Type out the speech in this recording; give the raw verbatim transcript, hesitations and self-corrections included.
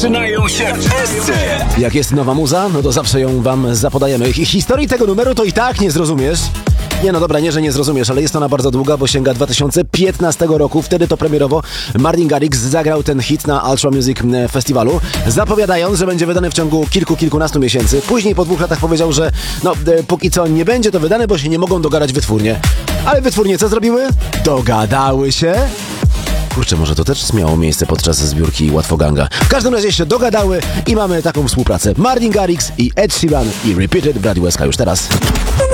Zaczynają się wszyscy! Jak jest nowa muza, no to zawsze ją wam zapodajemy. Hi- Historii tego numeru to i tak nie zrozumiesz. Nie no dobra, nie, że nie zrozumiesz, ale jest ona bardzo długa, bo sięga dwa tysiące piętnastego roku. Wtedy to premierowo Martin Garrix zagrał ten hit na Ultra Music Festiwalu, zapowiadając, że będzie wydany w ciągu kilku, kilkunastu miesięcy. Później po dwóch latach powiedział, że no e, póki co nie będzie to wydane, bo się nie mogą dogadać wytwórnie. Ale wytwórnie co zrobiły? Dogadały się. Kurczę, może to też miało miejsce podczas zbiórki Łatwoganga. W każdym razie się dogadały i mamy taką współpracę. Martin Garrix i Ed Sheeran i Repeated w Radiu S K już teraz.